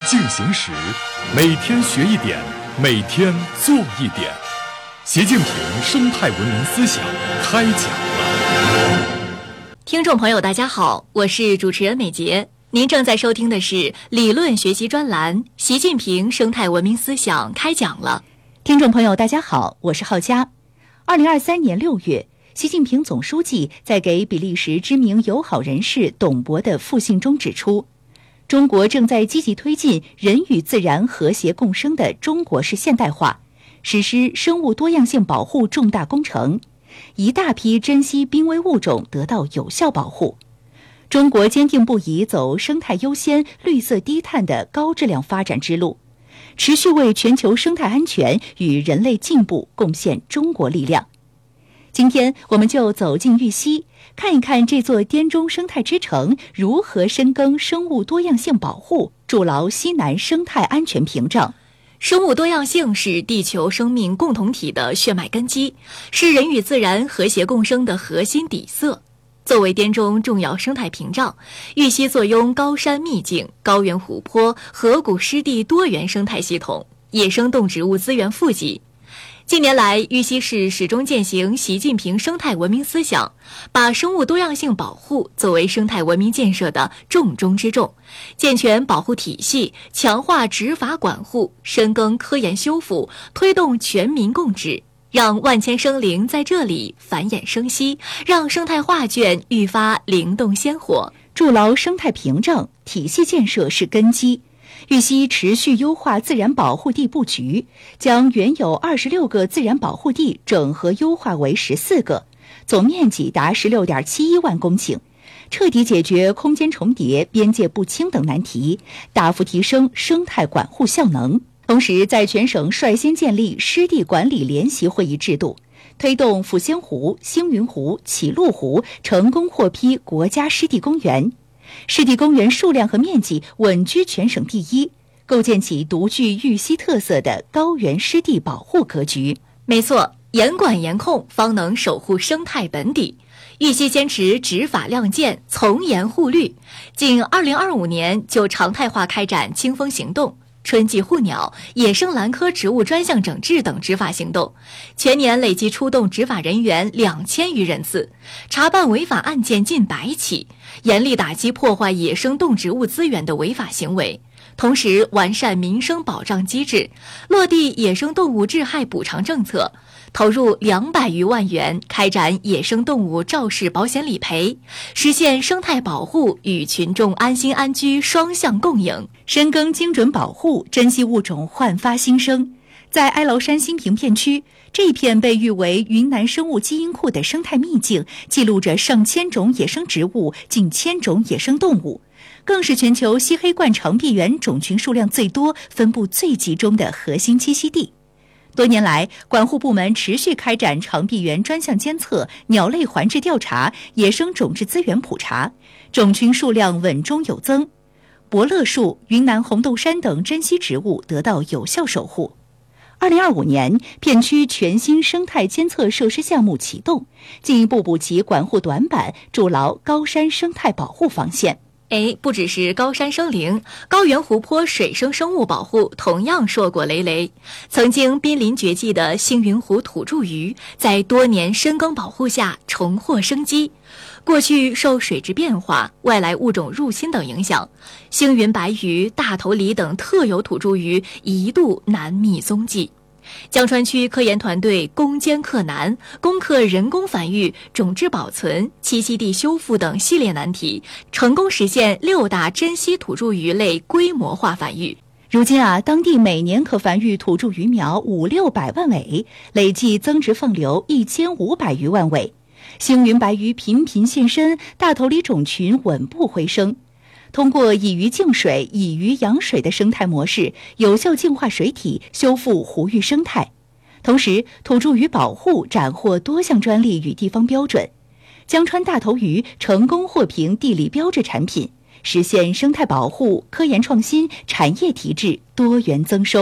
进行时，每天学一点，每天做一点。习近平生态文明思想开讲了。 听众朋友大家好，我是主持人美杰，您正在收听的是理论学习专栏习近平生态文明思想开讲了。 听众朋友大家好，我是浩佳。2023年6月，习近平总书记在给比利时知名友好人士董博的复信中指出，中国正在积极推进人与自然和谐共生的中国式现代化，实施生物多样性保护重大工程，一大批珍稀濒危物种得到有效保护。中国坚定不移走生态优先、绿色低碳的高质量发展之路，持续为全球生态安全与人类进步贡献中国力量。今天我们就走进玉溪，看一看这座滇中生态之城如何深耕生物多样性保护，筑牢西南生态安全屏障。 生物多样性是地球生命共同体的血脉根基，是人与自然和谐共生的核心底色。作为滇中重要生态屏障，玉溪坐拥高山秘境、高原湖泊、河谷湿地多元生态系统，野生动植物资源富集。近年来，玉溪市始终践行习近平生态文明思想，把生物多样性保护作为生态文明建设的重中之重，健全保护体系，强化执法管护，深耕科研修复，推动全民共治，让万千生灵在这里繁衍生息，让生态画卷愈发灵动鲜活。 筑牢生态屏障，体系建设是根基。玉溪持续优化自然保护地布局，将原有26个自然保护地整合优化为14个，总面积达16.71万公顷，彻底解决空间重叠、边界不清等难题，大幅提升生态管护效能。同时，在全省率先建立湿地管理联席会议制度，推动抚仙湖、星云湖、启鹿湖成功获批国家湿地公园。湿地公园数量和面积稳居全省第一，构建起独具玉溪特色的高原湿地保护格局。 没错，严管严控方能守护生态本底。玉溪坚持执法亮剑，从严护绿，仅2025年就常态化开展清风行动、春季护鸟、野生兰科植物专项整治等执法行动，全年累计出动执法人员2000余人次，查办违法案件近100起，严厉打击破坏野生动植物资源的违法行为，同时完善民生保障机制，落地野生动物致害补偿政策，投入200余万元开展野生动物肇事保险理赔，实现生态保护与群众安心安居双向共赢， 深耕精准保护，珍稀物种焕发新生。在哀牢山新平片区，这一片被誉为云南生物基因库的生态秘境，记录着上千种野生植物、近1000种野生动物，更是全球西黑冠长臂猿种群数量最多、分布最集中的核心栖息地。多年来，管护部门持续开展长臂猿专项监测、鸟类环质调查、野生种质资源普查，种群数量稳中有增。伯乐树、云南红豆杉等珍稀植物得到有效守护。2025年，片区全新生态监测设施项目启动，进一步补齐管护短板，筑牢高山生态保护防线。 不只是高山生灵，高原湖泊水生生物保护同样硕果累累。曾经濒临绝迹的星云湖土著鱼，在多年深耕保护下重获生机。过去受水质变化、外来物种入侵等影响，星云白鱼、大头鲤等特有土著鱼一度难觅踪迹。江川区科研团队攻坚克难，攻克人工繁育、种质保存、栖息地修复等系列难题，成功实现6大珍稀土著鱼类规模化繁育。 如今当地每年可繁育土著鱼苗500-600万尾，累计增殖放流1500余万尾。星云白鱼频频现身，大头鲤种群稳步回升。通过以鱼净水、以鱼养水的生态模式，有效净化水体，修复湖域生态。同时，土著鱼保护斩获多项专利与地方标准，江川大头鱼成功获评地理标志产品，实现生态保护、科研创新、产业提质多元增收。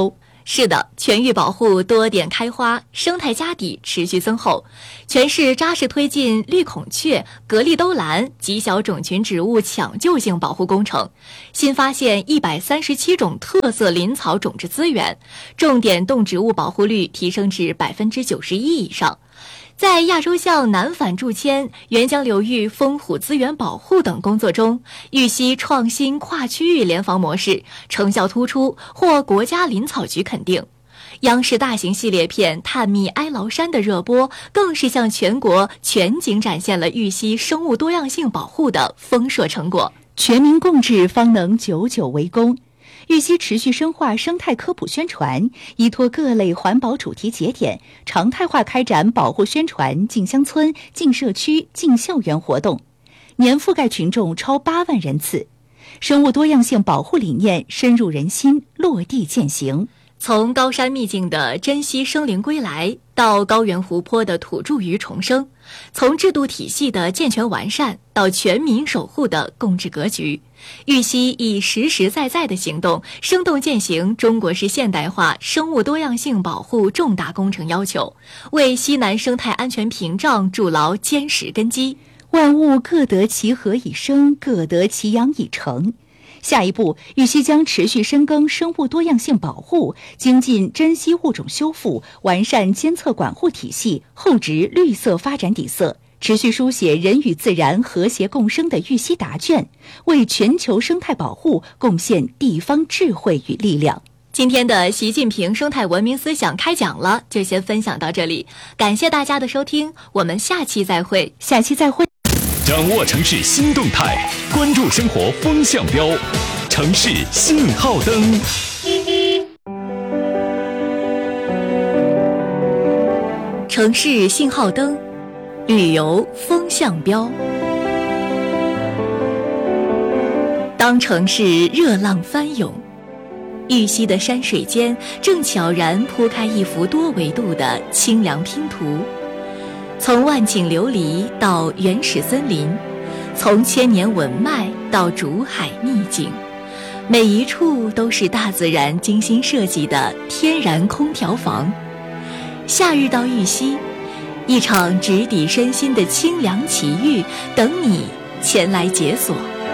是的，全域保护多点开花，生态家底持续增厚。全市扎实推进绿孔雀、格丽兜兰极小种群植物抢救性保护工程，新发现137种特色林草种植资源，重点动植物保护率提升至91%以上。在亚洲象南返驻迁、沅江流域风虎资源保护等工作中，玉溪创新跨区域联防模式成效突出，获国家林草局肯定。央视大型系列片《探秘哀牢山》的热播，更是向全国全景展现了玉溪生物多样性保护的丰硕成果。 全民共治方能久久为功。玉溪持续深化生态科普宣传，依托各类环保主题节点，常态化开展保护宣传、进乡村、进社区、进校园活动，年覆盖群众超8万人次。生物多样性保护理念深入人心，落地践行。 从高山秘境的珍稀生灵归来，到高原湖泊的土著鱼重生，从制度体系的健全完善到全民守护的共治格局，玉溪以实实在在的行动，生动践行中国式现代化生物多样性保护重大工程要求，为西南生态安全屏障筑牢坚实根基。 万物各得其和以生，各得其养以成。下一步，玉溪将持续深耕生物多样性保护，精进珍稀物种修复，完善监测管护体系，厚植绿色发展底色，持续书写人与自然和谐共生的玉溪答卷，为全球生态保护贡献地方智慧与力量。 今天的习近平生态文明思想开讲了，就先分享到这里，感谢大家的收听，我们下期再会。 掌握城市新动态，关注生活风向标，城市信号灯。 城市信号灯，旅游风向标。当城市热浪翻涌，玉溪的山水间正悄然铺开一幅多维度的清凉拼图。从万顷琉璃到原始森林，从千年文脉到竹海秘境，每一处都是大自然精心设计的天然空调房。夏日到玉溪，一场直抵身心的清凉奇遇等你前来解锁。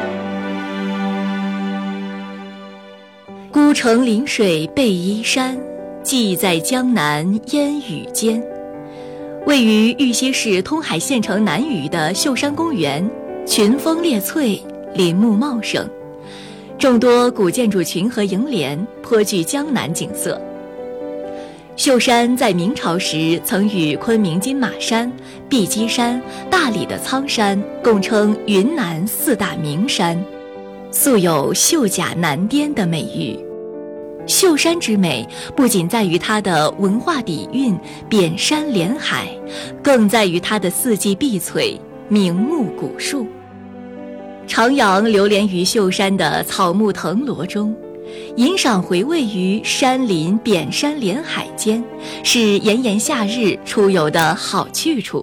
孤城临水背依山，寄在江南烟雨间。位于玉溪市通海县城南隅的秀山公园，群峰列翠，林木茂盛，众多古建筑群和楹联颇具江南景色。秀山在明朝时曾与昆明金马山、碧鸡山、大理的苍山共称云南4大名山，素有秀甲南巅的美誉。秀山之美不仅在于它的文化底蕴遍山连海，更在于它的四季碧翠，名目古树。徜徉流连于秀山的草木藤萝中，吟赏回味于山林遍山连海间，是炎炎夏日出游的好去处。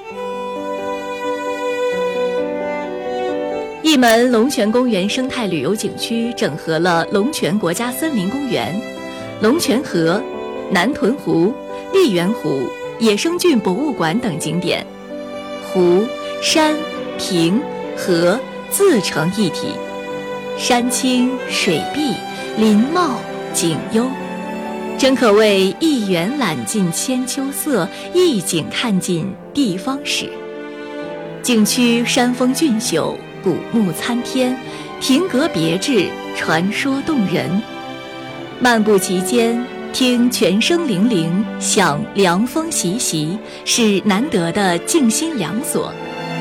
一门龙泉公园生态旅游景区整合了龙泉国家森林公园、龙泉河、南屯湖、丽园湖、野生菌博物馆等景点，湖、山、亭、河自成一体，山清水碧，林茂景幽，真可谓一园览尽千秋色，一景看尽地方史。景区山峰俊秀，古木参天，亭阁别致，传说动人。漫步其间，听泉声泠泠，享凉风习习，是难得的静心良所。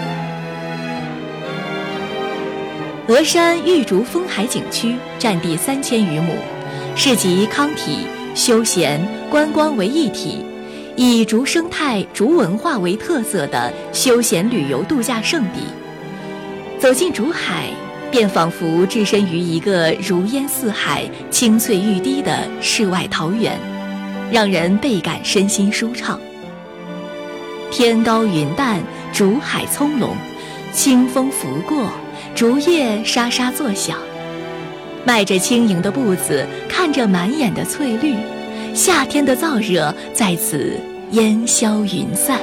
峨山玉竹风海景区占地3000余亩，是集康体、休闲、观光为一体，以竹生态、竹文化为特色的休闲旅游度假胜地。走进竹海，便仿佛置身于一个如烟似海、青翠欲滴的世外桃源，让人倍感身心舒畅。天高云淡，竹海葱茏，清风拂过，竹叶沙沙作响。迈着轻盈的步子，看着满眼的翠绿， 夏天的燥热在此烟消云散。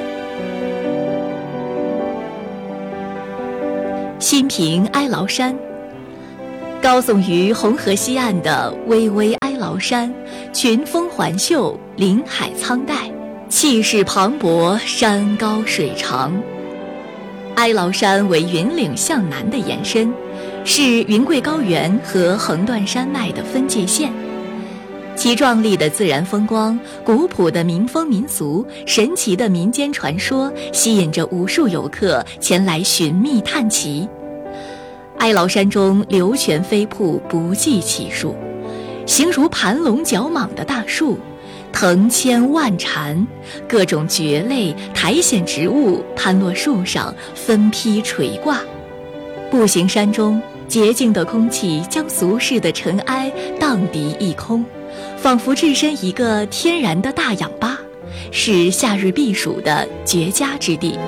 新平哀牢山，高耸于红河西岸的巍巍哀牢山，群峰环秀，林海苍黛，气势磅礴，山高水长。哀牢山为云岭向南的延伸，是云贵高原和横断山脉的分界线。其壮丽的自然风光、古朴的民风民俗、神奇的民间传说，吸引着无数游客前来寻觅探奇。哀牢山中流泉飞瀑不计其数，形如盘龙角蟒的大树，藤千万缠，各种蕨类、苔藓植物攀落树上，分批垂挂。步行山中，洁净的空气将俗世的尘埃荡涤一空，仿佛置身一个天然的大氧吧，是夏日避暑的绝佳之地。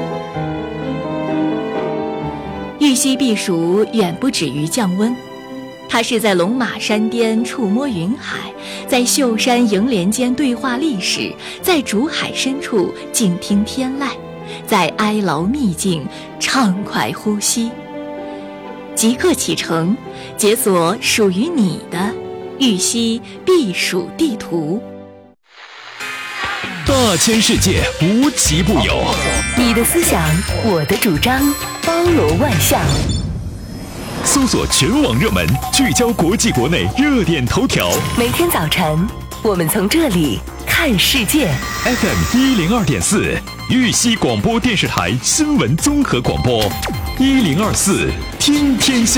玉溪避暑远不止于降温，它是在龙马山巅触摸云海，在秀山迎莲间对话历史，在竹海深处静听天籁，在哀牢秘境畅快呼吸。即刻启程，解锁属于你的玉溪避暑地图。 大千世界无奇不有， 你的思想，我的主张，包罗万象。 搜索全网热门，聚焦国际国内热点头条。 每天早晨，我们从这里看世界。 FM102.4，玉溪广播电视台新闻综合广播，1024听天下。